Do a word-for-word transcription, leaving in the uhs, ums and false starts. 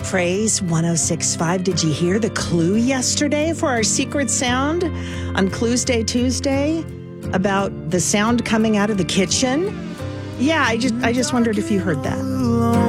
Praise one oh six point five. Did you hear the clue yesterday for our secret sound on Clues Day Tuesday about the sound coming out of the kitchen? Yeah, I just I just wondered if you heard that.